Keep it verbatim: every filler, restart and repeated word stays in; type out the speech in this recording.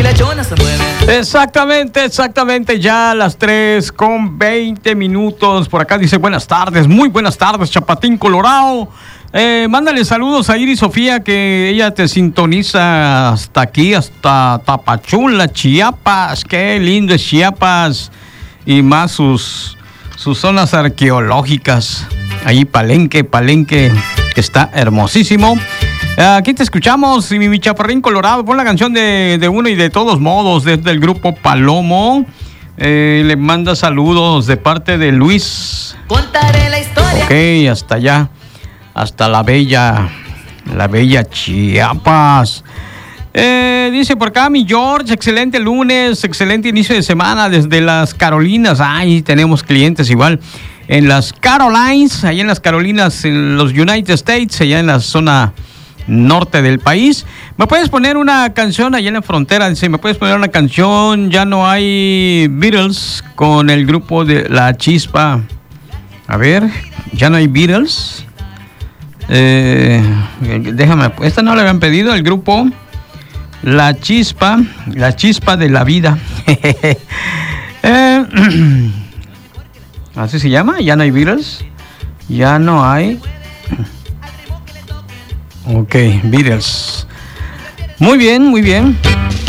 La chona se mueve. Exactamente, exactamente, ya a las tres con veinte minutos. Por acá dice buenas tardes, muy buenas tardes, Chapatín Colorado. Eh, mándale saludos a Iris Sofía, que ella te sintoniza hasta aquí, hasta Tapachula, Chiapas. Qué lindo es Chiapas. Y más sus, sus zonas arqueológicas. Ahí Palenque, Palenque, que está hermosísimo. Aquí te escuchamos, mi, mi Chaparrín Colorado. Pon la canción de, de uno y de todos modos, desde el grupo Palomo. Eh, le manda saludos de parte de Luis. Contaré la historia. Ok, hasta allá, hasta la bella, la bella Chiapas. Eh, dice por acá mi George, excelente lunes, excelente inicio de semana desde las Carolinas. Ay, tenemos clientes igual en las Carolines, allá en las Carolinas, en los United States, allá en la zona norte del país. ¿Me puedes poner una canción allá en la frontera? Dice, ¿me puedes poner una canción? Ya no hay Beatles con el grupo de La Chispa. A ver, ya no hay Beatles. Eh, déjame, esta no la habían pedido, el grupo La Chispa, La Chispa de la Vida. eh, ¿Así se llama? ¿Ya no hay Beatles? Ya no hay... Ok, Beatles. Muy bien, muy bien.